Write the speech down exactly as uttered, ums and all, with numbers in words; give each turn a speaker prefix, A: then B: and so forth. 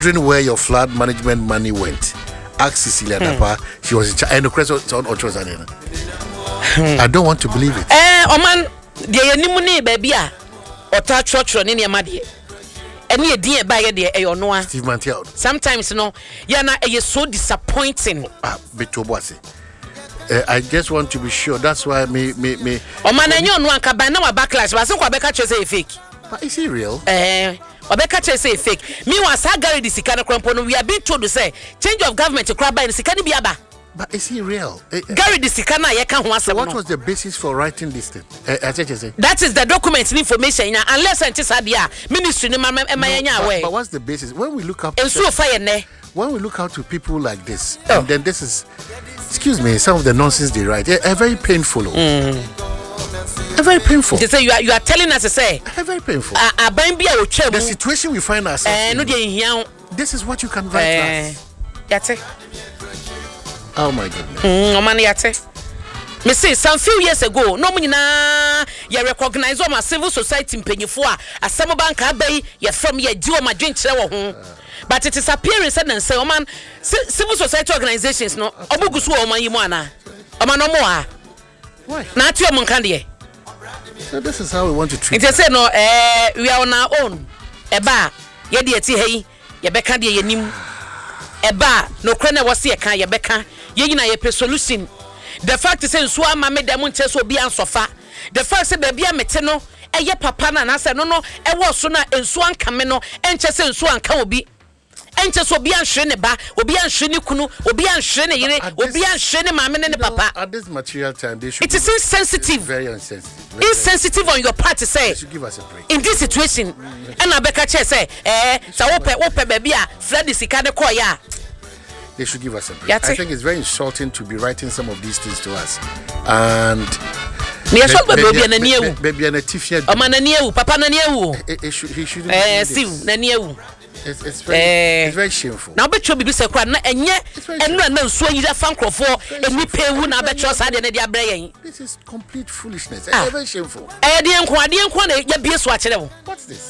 A: wondering where your flood management money went. Ask Cecilia Dapa. She was in charge. And the question on Ochozanena. I don't want to believe it.
B: Eh, Oman, the Yanimuni baby, or touch church on any amadi. Any dear by the Ayonoa.
A: Steve Mantiao.
B: Sometimes, no, Yana is so disappointing.
A: Ah, Betobwasi. Uh, I just want to be sure. That's why me me me.
B: Oman and you know Kabana backlash, but some Quebec say fake.
A: But is he real?
B: Eh, Quebec say fake. Me was Sagari the Sikana Crampono. We are being told to say change of government to crab by the Sikani Biaba.
A: But is he real? Uh,
B: Gary the Sikana, I can't want
A: so what was the basis for writing this thing? Uh,
B: that is the document and information. Unless I just had the ministry, no, but,
A: but what's the basis? When we look up,
B: and so fire
A: when we look out to people like this, oh. and then this is, excuse me, some of the nonsense they write, are very painful. Mm. Very painful.
B: They say you are you are telling us to say
A: very painful.
B: Uh, uh,
A: the situation we find ourselves
B: uh,
A: in,
B: no,
A: this is what you can write uh, us.
B: That's it.
A: Oh my goodness.
B: Mm, man, yate. Me say some few years ago, no money na you recognize all my civil society mpenyefo a asem bank abai you from ye di o ma dwenkyere wo ho. But it is appearance and say, oh man, civil society organizations no obugusu o man yimu ana. O man no mo a.
A: Why?
B: Na ati o mon kan de.
A: So this is how we want to treat.
B: It say no eh we are on our own. Eba ye de ati hei ye beka de ye nim. Eba no kra na wose ye kan ye beka. Ye nyina ye solution. The fact is nso ama me dem nche so obi ansofa. The fact say baby amete no eye papa na na say no no e wo so na nso anka me no enche se nso anka obi. Enche so obi anhwe ne ba, obi anhwe ne kunu, obi anhwe ne yire, obi anhwe ne maame ne ne papa.
A: At this material time they should
B: it is insensitive.
A: Very insensitive. Very
B: insensitive on your part to say.
A: They should give us a break.
B: In this situation, and Abeka che say eh sa wo pe wo pe baby a Freddy sika de koy ya.
A: They should give us a break. I think it's very insulting to be writing some of these things to us. And
B: me so baby na nie wu.
A: Baby na tifia.
B: O ma na nie wu, papa na nie wu.
A: He shouldn't.
B: Eh, see, na nie wu.
A: It's, it's, very, eh, it's very shameful.
B: Now, bet you be so quiet. Na enye, enno na nso yi da fan crofo. Eni pewu na bet you sa de na dia brayen.
A: This is complete foolishness. It's ah. very shameful.
B: Eh, de enko, de enko na ya bie so a kire wo.
A: What's this?